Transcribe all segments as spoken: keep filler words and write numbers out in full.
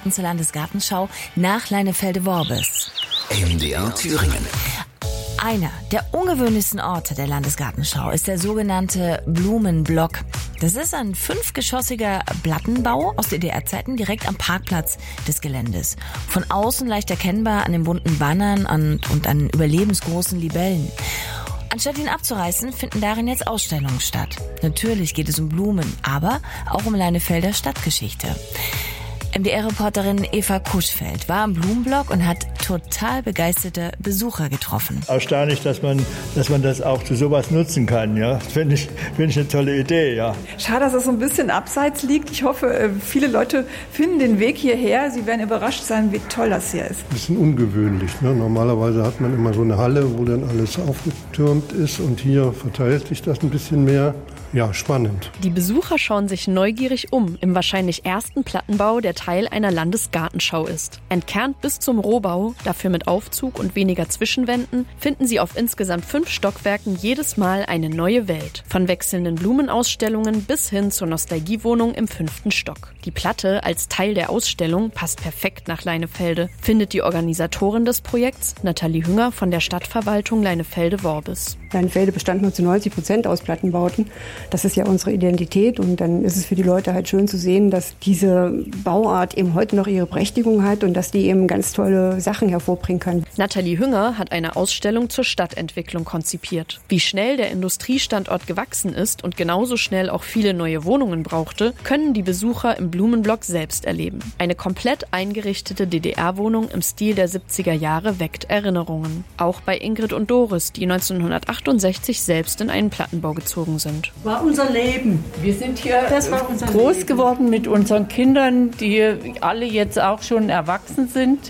Experten zur Landesgartenschau nach Leinefelde-Worbis. M D R Thüringen. Einer der ungewöhnlichsten Orte der Landesgartenschau ist der sogenannte Blumenblock. Das ist ein fünfgeschossiger Plattenbau aus D D R-Zeiten direkt am Parkplatz des Geländes. Von außen leicht erkennbar an den bunten Bannern und, und an überlebensgroßen Libellen. Anstatt ihn abzureißen, finden darin jetzt Ausstellungen statt. Natürlich geht es um Blumen, aber auch um Leinefelder Stadtgeschichte. M D R-Reporterin Eva Kuschfeld war am Blumenblock und hat total begeisterte Besucher getroffen. Erstaunlich, dass man, dass man das auch zu sowas nutzen kann. Ja, finde ich, finde ich eine tolle Idee. Ja. Schade, dass es so ein bisschen abseits liegt. Ich hoffe, viele Leute finden den Weg hierher. Sie werden überrascht sein, wie toll das hier ist. Ein bisschen ungewöhnlich. Ne? Normalerweise hat man immer so eine Halle, wo dann alles aufgetürmt ist. Und hier verteilt sich das ein bisschen mehr. Ja, spannend. Die Besucher schauen sich neugierig um im wahrscheinlich ersten Plattenbau, der Teil einer Landesgartenschau ist. Entkernt bis zum Rohbau, dafür mit Aufzug und weniger Zwischenwänden, finden Sie auf insgesamt fünf Stockwerken jedes Mal eine neue Welt. Von wechselnden Blumenausstellungen bis hin zur Nostalgiewohnung im fünften Stock. Die Platte als Teil der Ausstellung passt perfekt nach Leinefelde, findet die Organisatorin des Projekts, Nathalie Hünger von der Stadtverwaltung Leinefelde-Worbis. Leinefelde bestand nur zu neunzig Prozent aus Plattenbauten. Das ist ja unsere Identität und dann ist es für die Leute halt schön zu sehen, dass diese Bauart eben heute noch ihre Berechtigung hat und dass die eben ganz tolle Sachen hervorbringen kann. Nathalie Hünger hat eine Ausstellung zur Stadtentwicklung konzipiert. Wie schnell der Industriestandort gewachsen ist und genauso schnell auch viele neue Wohnungen brauchte, können die Besucher im Blumenblock selbst erleben. Eine komplett eingerichtete D D R-Wohnung im Stil der siebziger Jahre weckt Erinnerungen. Auch bei Ingrid und Doris, die neunzehnhundertachtundsechzig selbst in einen Plattenbau gezogen sind. War unser Leben. Wir sind hier das war unser groß Leben. geworden mit unseren Kindern, die alle jetzt auch schon erwachsen sind.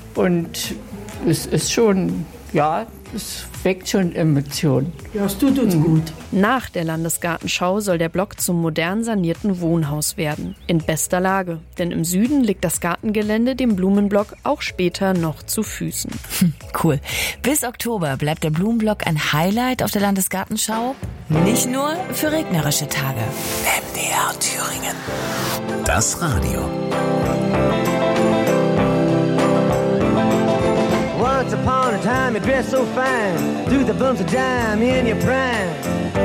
Und es ist schon, ja, es weckt schon Emotionen. Ja, es tut uns gut. Nach der Landesgartenschau soll der Block zum modern sanierten Wohnhaus werden. In bester Lage, denn im Süden liegt das Gartengelände dem Blumenblock auch später noch zu Füßen. Hm, cool. Bis Oktober bleibt der Blumenblock ein Highlight auf der Landesgartenschau. Nicht nur für regnerische Tage. M D R Thüringen. Das Radio. Once upon a time you dressed so fine, threw the bumps of dime in your prime.